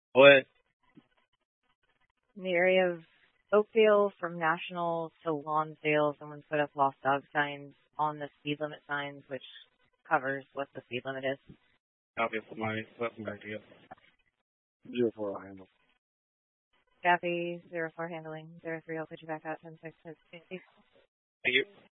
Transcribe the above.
What? In the area of Oakdale, from National to Lawndale, someone put up lost dog signs on the speed limit signs, which covers what the speed limit is. Copy for my idea. 04 handle. Copy, 04 handling, 03, I'll put you back out, 10-6, Thank you.